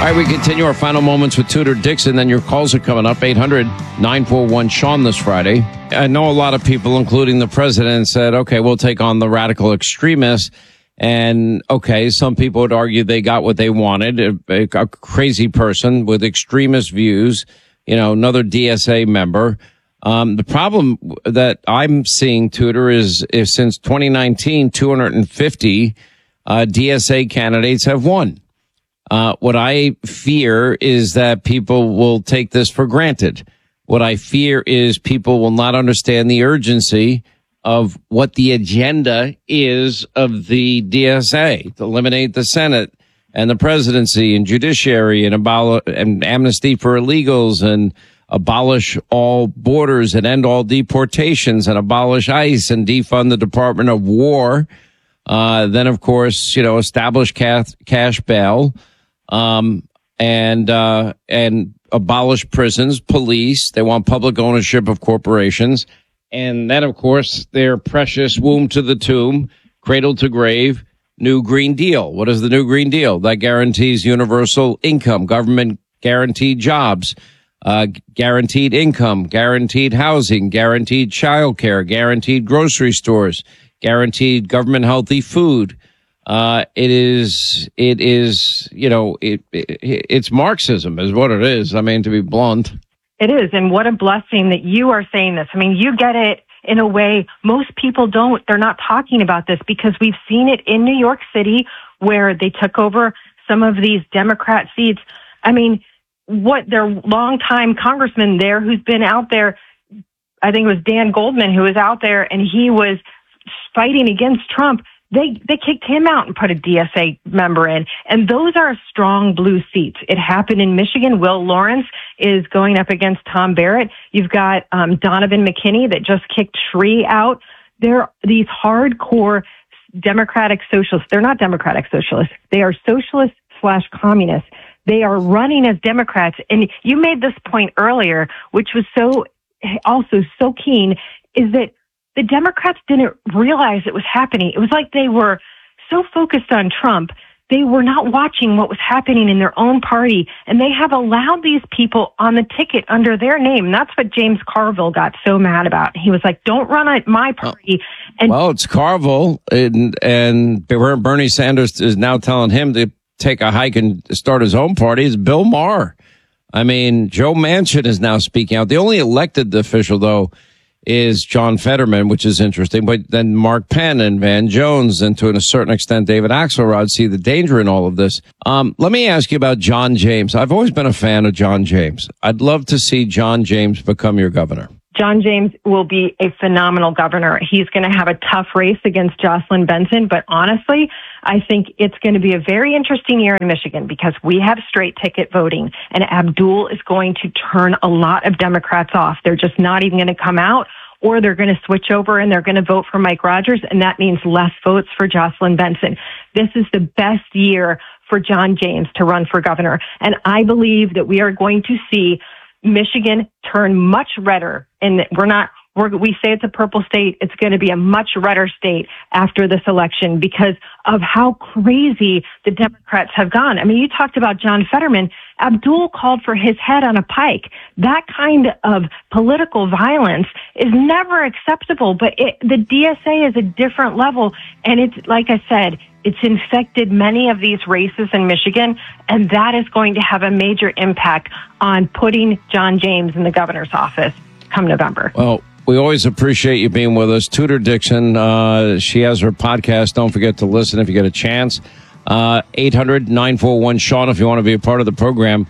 right, we continue our final moments with Tudor Dixon. Then your calls are coming up, 800-941-SEAN this Friday. I know a lot of people, including the president, said, okay, we'll take on the radical extremists. And, okay, some people would argue they got what they wanted, a crazy person with extremist views, another DSA member. The problem that I'm seeing, Tudor, is since 2019, 250 DSA candidates have won. What I fear is that people will take this for granted. What I fear is people will not understand the urgency of what the agenda is of the DSA, to eliminate the Senate and the presidency and judiciary and amnesty for illegals and abolish all borders and end all deportations and abolish ICE and defund the Department of War. Then, of course, establish cash bail. And abolish prisons, police. They want public ownership of corporations. And then, of course, their precious womb to the tomb, cradle to grave, New Green Deal. What is the New Green Deal? That guarantees universal income, government guaranteed jobs, guaranteed income, guaranteed housing, guaranteed childcare, guaranteed grocery stores, guaranteed government healthy food. It's Marxism is what it is. I mean, to be blunt. It is. And what a blessing that you are saying this. I mean, you get it in a way most people don't. They're not talking about this because we've seen it in New York City where they took over some of these Democrat seats. I mean, what their longtime congressman there who's been out there, I think it was Dan Goldman who was out there and he was fighting against Trump. They kicked him out and put a DSA member in. And those are strong blue seats. It happened in Michigan. Will Lawrence is going up against Tom Barrett. You've got Donovan McKinney that just kicked Shree out. They're these hardcore democratic socialists. They're not democratic socialists. They are socialists/communists. They are running as Democrats. And you made this point earlier, which was also so keen, is that the Democrats didn't realize it was happening. It was like they were so focused on Trump, they were not watching what was happening in their own party. And they have allowed these people on the ticket under their name. And that's what James Carville got so mad about. He was like, don't run at my party. Well, it's Carville. And Bernie Sanders is now telling him to take a hike and start his own party. It's Bill Maher. I mean, Joe Manchin is now speaking out. The only elected official, though, is John Fetterman, which is interesting. But then Mark Penn and Van Jones and to a certain extent David Axelrod see the danger in all of this. Let me ask you about John James. I've always been a fan of John James. I'd love to see John James become your governor. John James will be a phenomenal governor. He's going to have a tough race against Jocelyn Benson. But honestly, I think it's going to be a very interesting year in Michigan because we have straight ticket voting and Abdul is going to turn a lot of Democrats off. They're just not even going to come out or they're going to switch over and they're going to vote for Mike Rogers. And that means less votes for Jocelyn Benson. This is the best year for John James to run for governor. And I believe that we are going to see Michigan turn much redder. And we say it's a purple state. It's going to be a much redder state after this election because of how crazy the Democrats have gone. I mean, you talked about John Fetterman. Abdul called for his head on a pike. That kind of political violence is never acceptable, but the DSA is a different level. And it's, like I said, it's infected many of these races in Michigan, and that is going to have a major impact on putting John James in the governor's office come November. Well, we always appreciate you being with us. Tudor Dixon, she has her podcast. Don't forget to listen if you get a chance. 800-941-SEAN if you want to be a part of the program.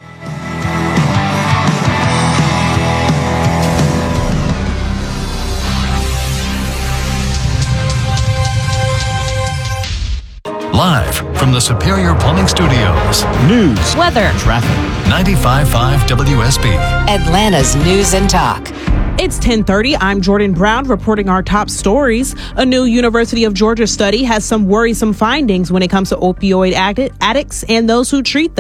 Live from the Superior Plumbing Studios. News, weather, traffic. 95.5 WSB. Atlanta's News and Talk. It's 10:30. I'm Jordan Brown reporting our top stories. A new University of Georgia study has some worrisome findings when it comes to opioid addicts and those who treat them.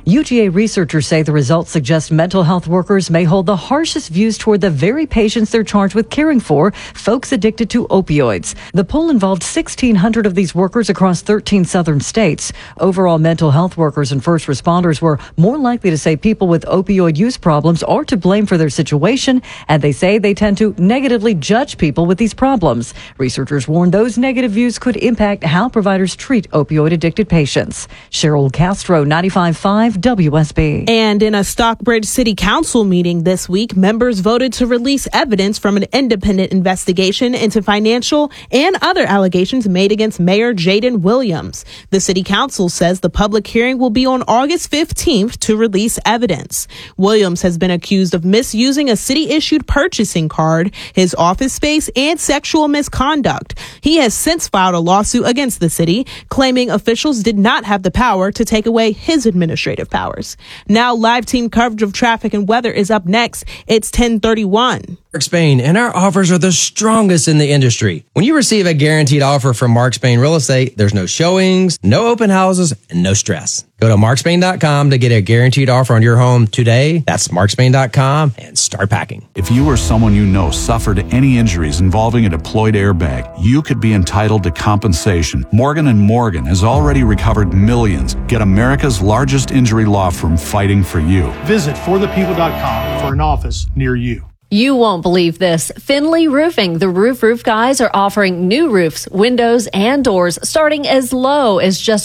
UGA researchers say the results suggest mental health workers may hold the harshest views toward the very patients they're charged with caring for, folks addicted to opioids. The poll involved 1,600 of these workers across 13 southern states. Overall, mental health workers and first responders were more likely to say people with opioid use problems are to blame for their situation, and they say they tend to negatively judge people with these problems. Researchers warn those negative views could impact how providers treat opioid-addicted patients. Cheryl Castro, 95.5 WSB. And in a Stockbridge City Council meeting this week, members voted to release evidence from an independent investigation into financial and other allegations made against Mayor Jaden Williams. The City Council says the public hearing will be on August 15th to release evidence. Williams has been accused of misusing a city-issued purchasing card, his office space, and sexual misconduct. He has since filed a lawsuit against the city, claiming officials did not have the power to take away his administrative powers. Now, live team coverage of traffic and weather is up next. It's 10:31. Mark Spain, and our offers are the strongest in the industry. When you receive a guaranteed offer from Mark Spain Real Estate, there's no showings, no open houses, and no stress. Go to markspain.com to get a guaranteed offer on your home today. That's markspain.com and start packing. If you or someone you know suffered any injuries involving a deployed airbag, you could be entitled to compensation. Morgan & Morgan has already recovered millions. Get America's largest injury law firm fighting for you. Visit forthepeople.com for an office near you. You won't believe this. Finley Roofing, the roof guys, are offering new roofs, windows, and doors starting as low as just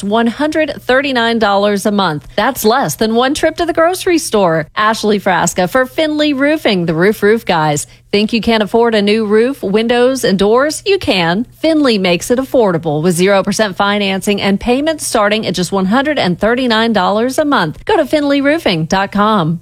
$139 a month. That's less than one trip to the grocery store. Ashley Frasca for Finley Roofing, the roof guys. Think you can't afford a new roof, windows, and doors? You can. Finley makes it affordable with 0% financing and payments starting at just $139 a month. Go to finleyroofing.com.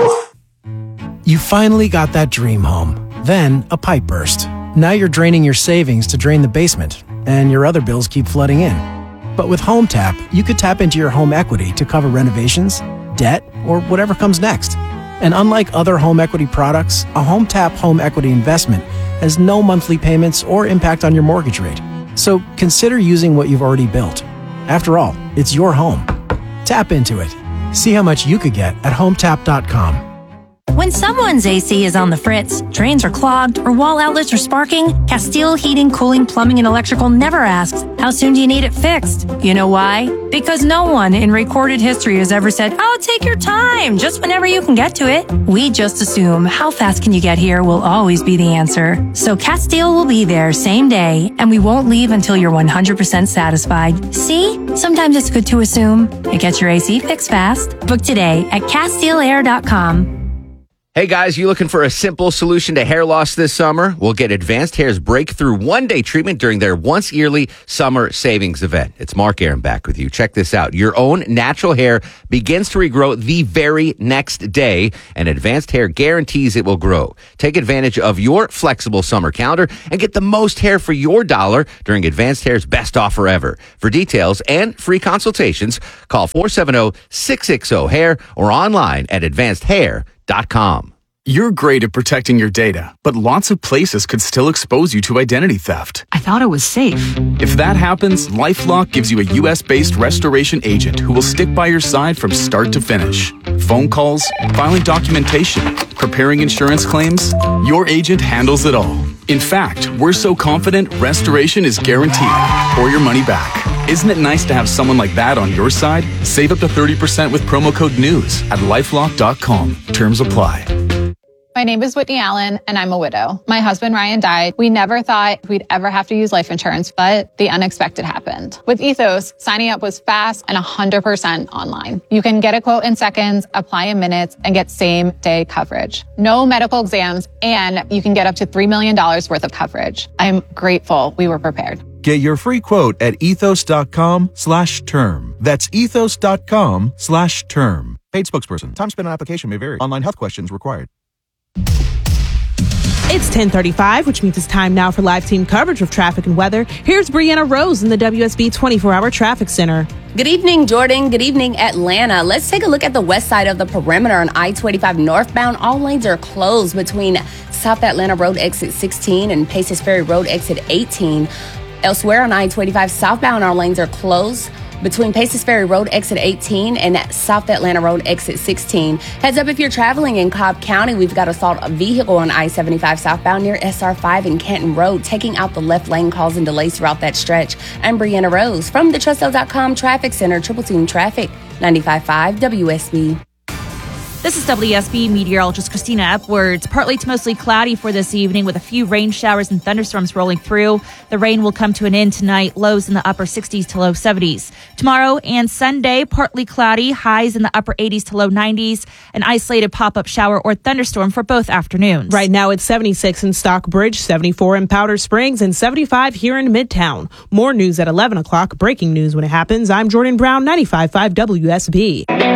You finally got that dream home. Then a pipe burst. Now you're draining your savings to drain the basement, and your other bills keep flooding in. But with HomeTap, you could tap into your home equity to cover renovations, debt, or whatever comes next. And unlike other home equity products, a HomeTap home equity investment has no monthly payments or impact on your mortgage rate. So consider using what you've already built. After all, it's your home. Tap into it. See how much you could get at HomeTap.com. When someone's AC is on the fritz, drains are clogged, or wall outlets are sparking, Castile Heating, Cooling, Plumbing, and Electrical never asks, how soon do you need it fixed? You know why? Because no one in recorded history has ever said, oh, take your time, just whenever you can get to it. We just assume how fast can you get here will always be the answer. So Castile will be there same day, and we won't leave until you're 100% satisfied. See? Sometimes it's good to assume. It gets your AC fixed fast. Book today at CastileAir.com. Hey guys, you looking for a simple solution to hair loss this summer? We'll get Advanced Hair's breakthrough one-day treatment during their once-yearly summer savings event. It's Mark Aaron back with you. Check this out. Your own natural hair begins to regrow the very next day, and Advanced Hair guarantees it will grow. Take advantage of your flexible summer calendar and get the most hair for your dollar during Advanced Hair's best offer ever. For details and free consultations, call 470-660-HAIR or online at advancedhair.com. You're great at protecting your data, but lots of places could still expose you to identity theft. I thought it was safe. If that happens, LifeLock gives you a U.S.-based restoration agent who will stick by your side from start to finish. Phone calls, filing documentation, preparing insurance claims, your agent handles it all. In fact, we're so confident restoration is guaranteed or your money back. Isn't it nice to have someone like that on your side? Save up to 30% with promo code NEWS at LifeLock.com. Terms apply. My name is Whitney Allen, and I'm a widow. My husband, Ryan, died. We never thought we'd ever have to use life insurance, but the unexpected happened. With Ethos, signing up was fast and 100% online. You can get a quote in seconds, apply in minutes, and get same-day coverage. No medical exams, and you can get up to $3 million worth of coverage. I'm grateful we were prepared. Get your free quote at ethos.com/term. That's ethos.com/term. Paid spokesperson. Time spent on application may vary. Online health questions required. It's 10:35, which means it's time now for live team coverage of traffic and weather. Here's Brianna Rose in the WSB 24-hour traffic center. Good evening, Jordan. Good evening, Atlanta. Let's take a look at the west side of the perimeter on I-25 northbound. All lanes are closed between South Atlanta Road exit 16 and Paces Ferry Road exit 18. Elsewhere on I-25 southbound, our lanes are closed between Paces Ferry Road exit 18 and South Atlanta Road exit 16. Heads up if you're traveling in Cobb County, we've got a stalled vehicle on I-75 southbound near SR5 and Canton Road, taking out the left lane, causing delays throughout that stretch. I'm Brianna Rose from the TrustL.com Traffic Center, Triple Team Traffic, 95.5 WSB. This is WSB meteorologist Christina Epwards. Partly to mostly cloudy for this evening with a few rain showers and thunderstorms rolling through. The rain will come to an end tonight, lows in the upper 60s to low 70s. Tomorrow and Sunday, partly cloudy, highs in the upper 80s to low 90s. An isolated pop-up shower or thunderstorm for both afternoons. Right now it's 76 in Stockbridge, 74 in Powder Springs, and 75 here in Midtown. More news at 11 o'clock. Breaking news when it happens. I'm Jordan Brown, 95.5 WSB.